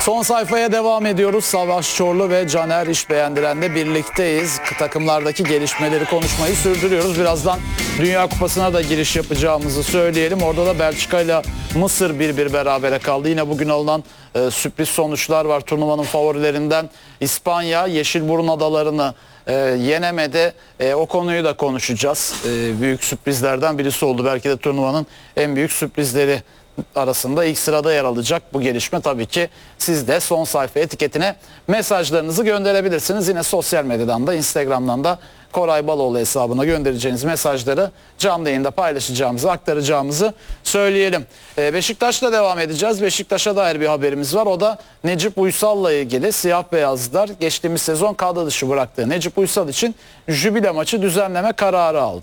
Son sayfaya devam ediyoruz. Savaş Çorlu ve Caner İşbeğendiren'le birlikteyiz. Takımlardaki gelişmeleri konuşmayı sürdürüyoruz. Birazdan Dünya Kupası'na da giriş yapacağımızı söyleyelim. Orada da Belçika ile Mısır 1-1 berabere kaldı. Yine bugün alınan sürpriz sonuçlar var. Turnuvanın favorilerinden İspanya Yeşilburun Adaları'nı yenemedi. O konuyu da konuşacağız. Büyük sürprizlerden birisi oldu. Belki de turnuvanın en büyük sürprizleri arasında ilk sırada yer alacak bu gelişme. Tabii ki siz de son sayfa etiketine mesajlarınızı gönderebilirsiniz. Yine sosyal medyadan da, Instagram'dan da Koray Baloğlu hesabına göndereceğiniz mesajları canlı yayında paylaşacağımızı, aktaracağımızı söyleyelim. Beşiktaş'la devam edeceğiz. Beşiktaş'a dair bir haberimiz var. O da Necip Uysal'la ilgili. Siyah beyazlılar geçtiğimiz sezon kadro dışı bıraktığı Necip Uysal için jübile maçı düzenleme kararı aldı.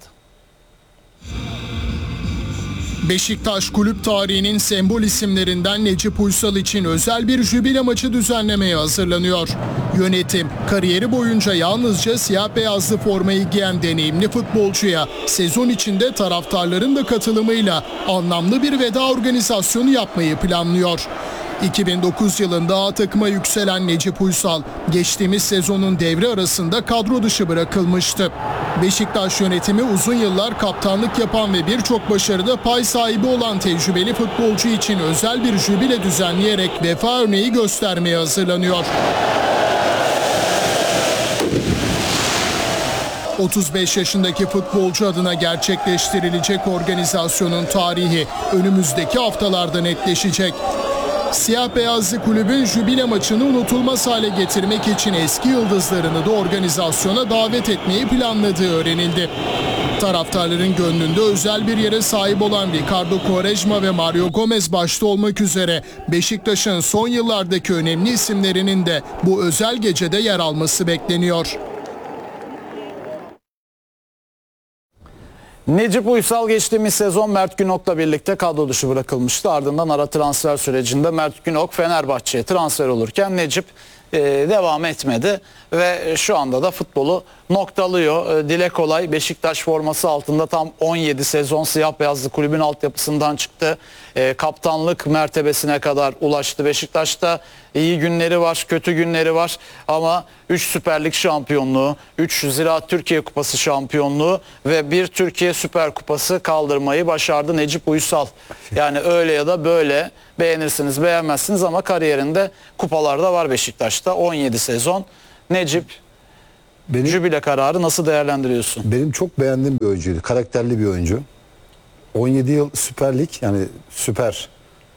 Beşiktaş kulüp tarihinin sembol isimlerinden Necip Uysal için özel bir jübile maçı düzenlemeye hazırlanıyor. Yönetim kariyeri boyunca yalnızca siyah beyazlı formayı giyen deneyimli futbolcuya sezon içinde taraftarların da katılımıyla anlamlı bir veda organizasyonu yapmayı planlıyor. 2009 yılında A takıma yükselen Necip Uysal geçtiğimiz sezonun devre arasında kadro dışı bırakılmıştı. Beşiktaş yönetimi uzun yıllar kaptanlık yapan ve birçok başarıda pay sahibi olan tecrübeli futbolcu için özel bir jübile düzenleyerek vefa örneği göstermeye hazırlanıyor. 35 yaşındaki futbolcu adına gerçekleştirilecek organizasyonun tarihi önümüzdeki haftalarda netleşecek. Siyah beyazlı kulübün jübile maçını unutulmaz hale getirmek için eski yıldızlarını da organizasyona davet etmeyi planladığı öğrenildi. Taraftarların gönlünde özel bir yere sahip olan Ricardo Quaresma ve Mario Gomez başta olmak üzere Beşiktaş'ın son yıllardaki önemli isimlerinin de bu özel gecede yer alması bekleniyor. Necip Uysal geçtiğimiz sezon Mert Günok'la birlikte kadro dışı bırakılmıştı. Ardından ara transfer sürecinde Mert Günok Fenerbahçe'ye transfer olurken Necip devam etmedi ve şu anda da futbolu noktalıyor. Dile kolay Beşiktaş forması altında tam 17 sezon siyah beyazlı kulübün altyapısından çıktı. Kaptanlık mertebesine kadar ulaştı. Beşiktaş'ta iyi günleri var, kötü günleri var ama 3 Süper Lig şampiyonluğu, 3 Ziraat Türkiye Kupası şampiyonluğu ve bir Türkiye Süper Kupası kaldırmayı başardı Necip Uysal. Yani öyle ya da böyle, beğenirsiniz beğenmezsiniz ama kariyerinde kupalarda var Beşiktaş'ta. 17 sezon. Necip, jübile kararı nasıl değerlendiriyorsun? Benim çok beğendiğim bir oyuncuydu. Karakterli bir oyuncu. 17 yıl Süper Lig, yani Süper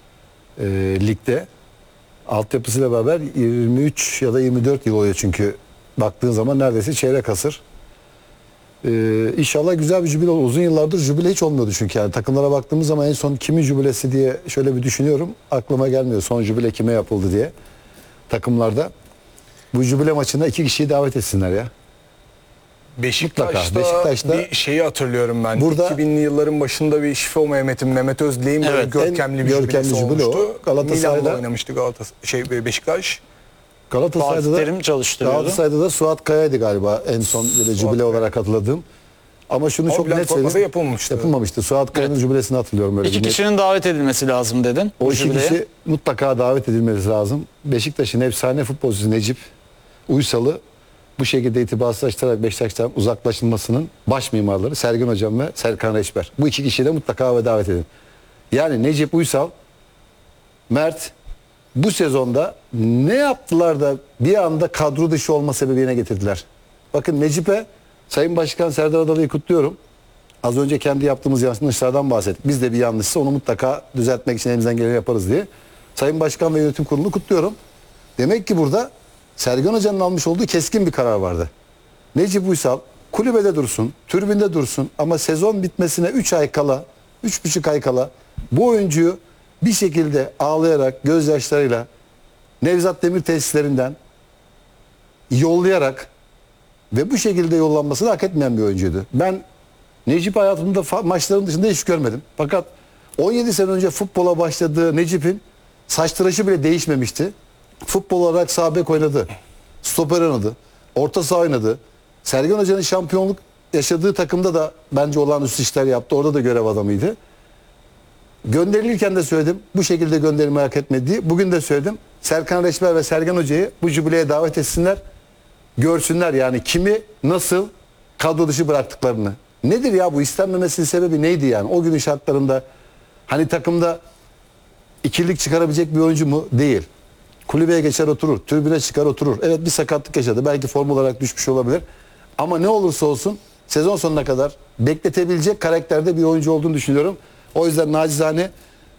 Lig'de altyapısıyla beraber 23 ya da 24 yıl oluyor çünkü baktığın zaman neredeyse çeyrek asır. İnşallah güzel bir jübile olur. Uzun yıllardır jübile hiç olmuyordu çünkü yani takımlara baktığımız zaman en son kimin jübilesi diye şöyle bir düşünüyorum. Aklıma gelmiyor son jübile kime yapıldı diye takımlarda. Bu jübile maçına 2 kişiyi davet etsinler ya. Beşiktaş'ta bir şeyi hatırlıyorum ben. Burada 2000'li yılların başında bir Şifo Mehmet Özley'in böyle görkemli bir jübilesi olmuştu. Milan'da oynamıştı Beşiktaş. Galatasaray'da da Suat Kaya'ydı galiba en son jübile olarak hatırladığım. Ama şunu çok net söyleyeyim. Yapılmamıştı. Suat Kaya'nın jübilesini hatırlıyorum. Böyle 2 kişinin davet edilmesi lazım dedin. O 2 kişi mutlaka davet edilmesi lazım. Beşiktaş'ın efsane futbolcusu Necip Uysal'ı bu şekilde itibarsızlaştırarak Beşiktaş'tan uzaklaşılmasının baş mimarları Sergen Hocam ve Serkan Reçber. Bu 2 kişiyi de mutlaka davet edin. Yani Necip Uysal, Mert bu sezonda ne yaptılar da bir anda kadro dışı olma sebebine getirdiler. Bakın Necip'e Sayın Başkan Serdar Adalı'yı kutluyorum. Az önce kendi yaptığımız yanlışlardan bahsettik. Biz de bir yanlışsa onu mutlaka düzeltmek için elimizden geleni yaparız diye. Sayın Başkan ve Yönetim Kurulu'nu kutluyorum. Demek ki burada Sergen Hoca'nın almış olduğu keskin bir karar vardı. Necip Uysal kulübede dursun, tribünde dursun ama sezon bitmesine 3 ay kala, 3,5 ay kala bu oyuncuyu bir şekilde ağlayarak, gözyaşlarıyla Nevzat Demir tesislerinden yollayarak ve bu şekilde yollanmasını hak etmeyen bir oyuncuydu. Ben Necip hayatımda maçların dışında hiç görmedim. Fakat 17 sene önce futbola başladığı Necip'in saç tıraşı bile değişmemişti. Futbol olarak sağ bek oynadı. Stoper oynadı. Orta saha oynadı. Sergen Hoca'nın şampiyonluk yaşadığı takımda da bence olağanüstü işler yaptı. Orada da görev adamıydı. Gönderilirken de söyledim. Bu şekilde gönderilmeyi hak etmediği. Bugün de söyledim. Serkan Reçber ve Sergen Hoca'yı bu jübileye davet etsinler. Görsünler yani kimi nasıl kadro dışı bıraktıklarını. Nedir ya bu istenmemesinin sebebi neydi yani? O günün şartlarında hani takımda ikilik çıkarabilecek bir oyuncu mu? Değil. Kulübeye geçer oturur. Tribüne çıkar oturur. Evet bir sakatlık yaşadı. Belki form olarak düşmüş olabilir. Ama ne olursa olsun sezon sonuna kadar bekletebilecek karakterde bir oyuncu olduğunu düşünüyorum. O yüzden nacizane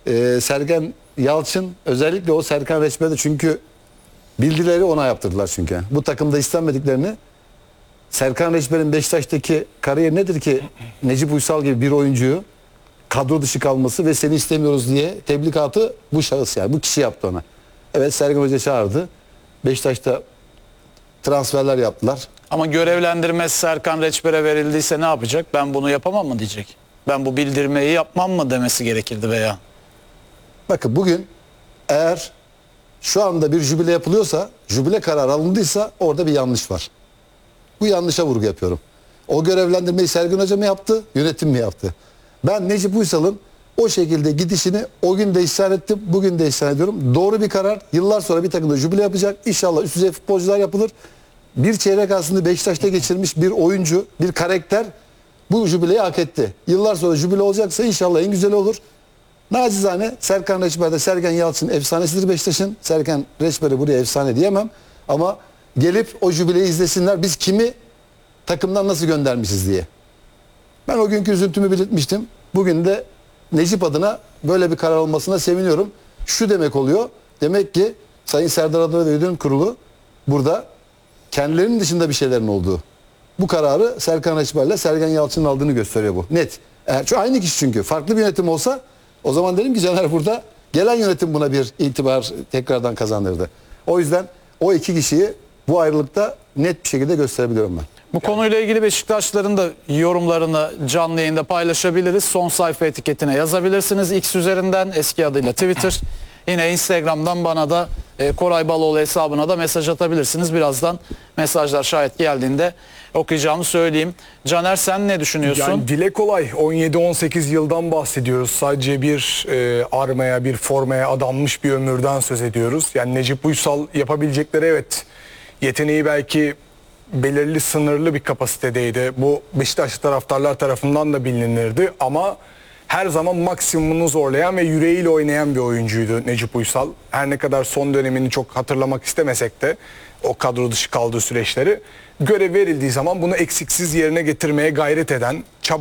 Sergen Yalçın özellikle o Serkan Reçber'de çünkü bildileri ona yaptırdılar çünkü. Bu takımda istenmediklerini Serkan Reçber'in Beşiktaş'taki kariyeri nedir ki Necip Uysal gibi bir oyuncuyu kadro dışı kalması ve seni istemiyoruz diye tebligatı bu şahıs yani bu kişi yaptı ona. Evet Sergen Hoca çağırdı. Beşiktaş'ta transferler yaptılar. Ama görevlendirme Serkan Reçber'e verildiyse ne yapacak? Ben bunu yapamam mı diyecek. Ben bu bildirmeyi yapmam mı demesi gerekirdi veya. Bakın bugün eğer şu anda bir jübile yapılıyorsa, jübile kararı alındıysa orada bir yanlış var. Bu yanlışa vurgu yapıyorum. O görevlendirmeyi Sergen Hoca mı yaptı, yönetim mi yaptı? Ben Necip Uysal'ın o şekilde gidişini o gün de isyan ettim, bugün de isyan ediyorum. Doğru bir karar. Yıllar sonra bir takımda jübile yapacak. İnşallah üst düzey futbolcular yapılır. Bir çeyrek aslında Beşiktaş'ta geçirmiş bir oyuncu, bir karakter bu jübileyi hak etti. Yıllar sonra jübile olacaksa inşallah en güzeli olur. Nacizane Serkan Reçber'de Sergen Yalçın efsanesidir Beşiktaş'ın. Serkan Reçber'i buraya efsane diyemem. Ama gelip o jübileyi izlesinler. Biz kimi takımdan nasıl göndermişiz diye. Ben o günkü üzüntümü belirtmiştim. Bugün de Necip adına böyle bir karar olmasına seviniyorum. Şu demek oluyor. Demek ki Sayın Serdar Adalı ve Yönetim Kurulu burada kendilerinin dışında bir şeylerin olduğu. Bu kararı Serkan Reçber'le Sergen Yalçın'ın aldığını gösteriyor bu. Net. Şu aynı kişi çünkü. Farklı bir yönetim olsa o zaman dedim ki Caner burada gelen yönetim buna bir itibar tekrardan kazandırdı. O yüzden o iki kişiyi bu ayrılıkta net bir şekilde gösterebiliyorum ben. Bu konuyla ilgili Beşiktaşların da yorumlarını canlı yayında paylaşabiliriz. Son sayfa etiketine yazabilirsiniz. X üzerinden eski adıyla Twitter. Yine Instagram'dan bana da Koray Baloğlu hesabına da mesaj atabilirsiniz. Birazdan mesajlar şayet geldiğinde okuyacağımı söyleyeyim. Caner sen ne düşünüyorsun? Yani dile kolay 17-18 yıldan bahsediyoruz. Sadece bir armaya, bir formaya adanmış bir ömürden söz ediyoruz. Yani Necip Uysal yapabilecekleri evet yeteneği belki belirli sınırlı bir kapasitedeydi. Bu Beşiktaşlı taraftarlar tarafından da bilinirdi ama her zaman maksimumunu zorlayan ve yüreğiyle oynayan bir oyuncuydu Necip Uysal. Her ne kadar son dönemini çok hatırlamak istemesek de o kadro dışı kaldığı süreçleri görev verildiği zaman bunu eksiksiz yerine getirmeye gayret eden, çaba